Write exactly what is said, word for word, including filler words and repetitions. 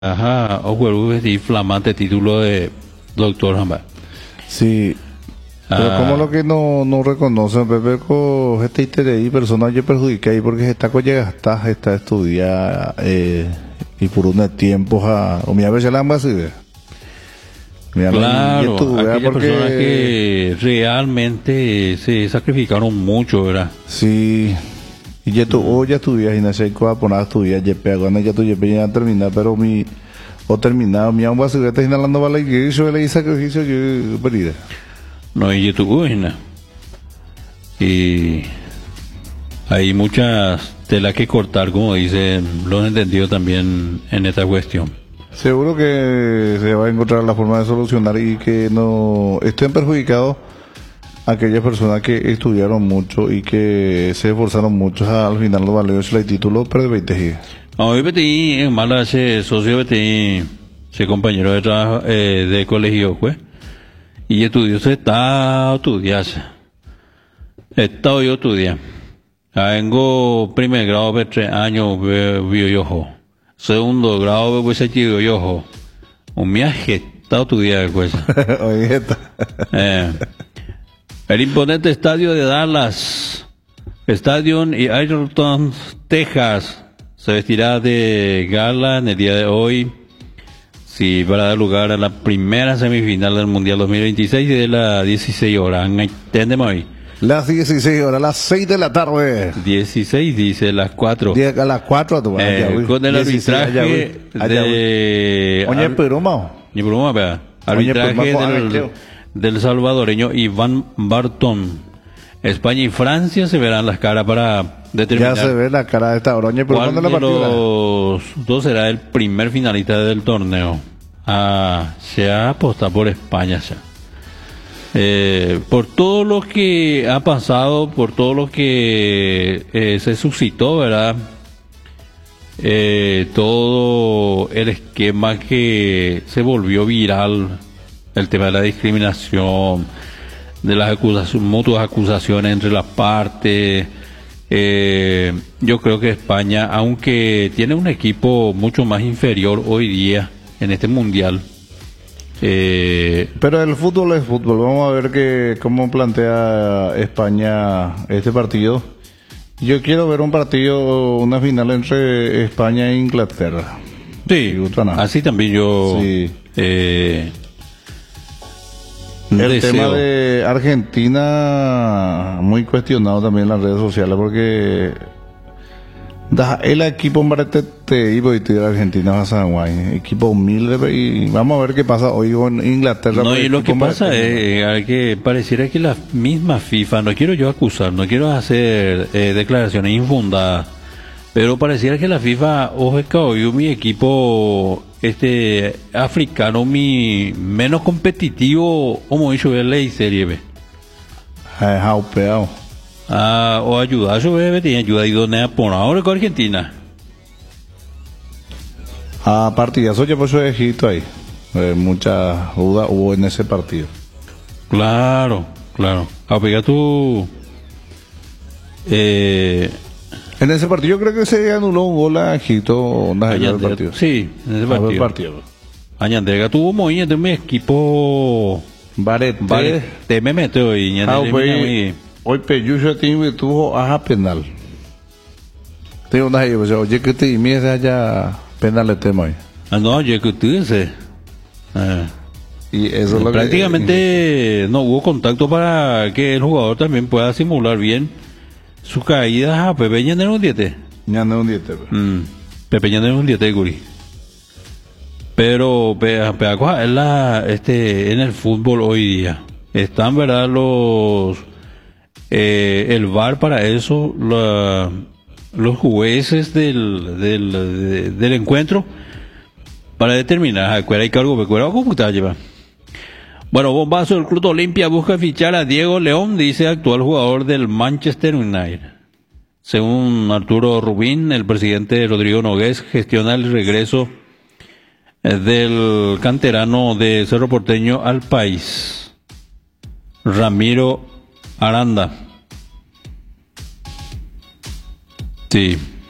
Ajá, o juego de flamante título de doctor Jamba. Sí. Pero Ah. como lo que no, no reconocen, Pepe, con este I T R I personal yo perjudiqué ahí porque está con llega hasta está estudiar eh, y por un tiempo a o mi vez la ambas Claro, aquellas personas que realmente se sacrificaron mucho, ¿verdad? Sí. Y ya tú, o ya estudias y no sé cómo poner a estudiar, ya pega, ya tú ya ya terminar, pero mi o terminado, mi ambas se está inhalando para la iglesia, le hice sacrificio que perdida. No, y YouTube, y hay muchas telas que cortar, como dicen los entendidos también en esta cuestión. Seguro que se va a encontrar la forma de solucionar y que no estén perjudicados aquellas personas que estudiaron mucho y que se esforzaron mucho al final los valores y títulos, pero de veinte. Hoy betí en mala ese socio betí ese compañero de trabajo eh, de colegio, pues. Y estudió, se está estudiando. Estado yo estudiando. Vengo primer grado de tres años, vio yo. Segundo grado, pues aquí vio yo. Un viaje, estado estudiando, pues. Oye, está. Eh, el imponente estadio de Dallas, Stadium y Ayrton, Texas, se vestirá de gala en el día de hoy. Sí, para dar lugar a la primera semifinal del Mundial dos mil veintiséis de las dieciséis horas. ¿Entendemos ahí? Las dieciséis horas, las seis de la tarde. dieciséis, dice, las cuatro. Die, a las cuatro a tu eh, con el arbitraje de... Oye, Peruma. Ni broma, vea. Arbitraje del, del salvadoreño Iván Bartón. España y Francia se verán las caras para determinar. Ya se ve la cara de esta Oroña, pero ¿cuál ¿cuándo la de partida? los dos será el primer finalista del torneo? Ah, se ha apostado por España ya. Eh, por todo lo que ha pasado, por todo lo que eh, se suscitó, ¿verdad? Eh, todo el esquema que se volvió viral, el tema de la discriminación, de las acusaciones, mutuas acusaciones entre las partes. Eh, yo creo que España, aunque tiene un equipo mucho más inferior hoy día en este mundial, eh, pero el fútbol es fútbol. Vamos a ver que cómo plantea España este partido. Yo quiero ver un partido, una final entre España e Inglaterra. sí, así también yo. Sí. Eh, El deseo. tema de Argentina muy cuestionado también en las redes sociales porque da el equipo te, te iba a ir a Argentina a San Juan, equipo humilde, y vamos a ver qué pasa hoy con Inglaterra. No, y lo que pasa es que pareciera que la misma FIFA, no quiero yo acusar, no quiero hacer eh, declaraciones infundadas, pero pareciera que la FIFA, ojo, que hoy mi equipo este africano mi menos competitivo, como dicho la ley serie B. Ah, o ayuda, yo veo tiene ayuda y donde por ahora con Argentina. Ah, partidazo ya pasó Egipto ahí. Eh, mucha duda hubo en ese partido. Claro, claro. A pegar tu eh en ese partido yo creo que se anuló un gol a Egipto en el partido. Sí, en ese partido. partido. Añandega tuvo movimiento en mi equipo. Vale, vale, te me meto y hoy hoy Peyucho tiene tuvo aja penal. Tengo una ahí, oye que te mira ya penal el tema ahí. Ah, no, yo que tú dices. Ah. Y eso es lo prácticamente que... no hubo contacto para que el jugador también pueda simular bien su caída. A Pepe Ñander un diete. Ñander un diete. Mm, Pepe Ñander un diete, Guri. Pero es la, este, en el fútbol hoy día están, verdad, los eh, el V A R para eso, la, los jueces del, del, de, del encuentro para determinar cuál hay cargo, cuál hay lleva. Bueno, bombazo, el Club Olimpia busca fichar a Diego León, dice actual jugador del Manchester United. Según Arturo Rubín, el presidente Rodrigo Nogués gestiona el regreso del canterano de Cerro Porteño al país. Ramiro Aranda. Sí.